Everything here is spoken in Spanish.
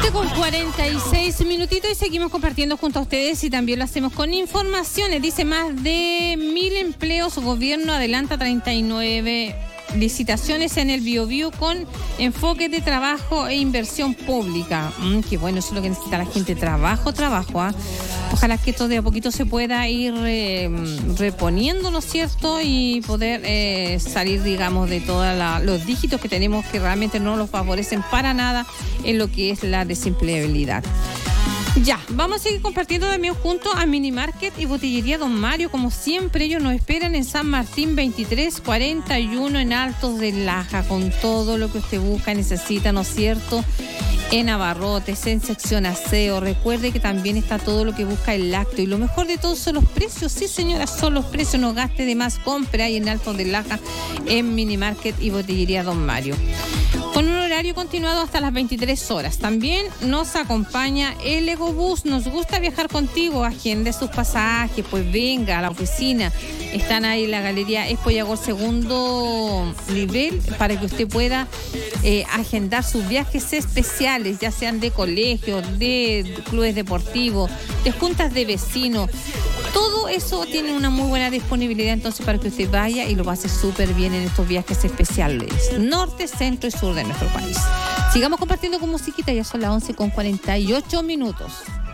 7:46 minutitos y seguimos compartiendo junto a ustedes y también lo hacemos con informaciones. Dice más de 1.000 empleos, gobierno adelanta 39 licitaciones en el Biobío con enfoque de trabajo e inversión pública. Qué bueno, eso es lo que necesita la gente, trabajo. Ojalá que esto de a poquito se pueda ir reponiendo, ¿no es cierto? Y poder salir, digamos, de todos los dígitos que tenemos que realmente no nos favorecen para nada en lo que es la desempleabilidad. Ya, vamos a seguir compartiendo también junto a Mini Market y Botillería Don Mario. Como siempre, ellos nos esperan en San Martín 2341 en Altos de Laja, con todo lo que usted busca y necesita, ¿no es cierto? En abarrotes, en sección aseo. Recuerde que también está todo lo que busca el lácteo. Y lo mejor de todo son los precios. Sí, señora, son los precios. No gaste de más. Compre ahí en Altos de Laja, en Mini Market y Botillería Don Mario. Con un horario continuado hasta las 23 horas. También nos acompaña el Egobús. Nos gusta viajar contigo. Agende sus pasajes, pues venga a la oficina. Están ahí en la Galería Expo Yagor segundo nivel para que usted pueda agendar sus viajes especiales, ya sean de colegios, de clubes deportivos, de juntas de vecinos. Todo eso tiene una muy buena disponibilidad entonces para que usted vaya y lo pase súper bien en estos viajes especiales norte, centro y sur de nuestro país. Sigamos compartiendo con musiquita, ya son las 11:48 minutos.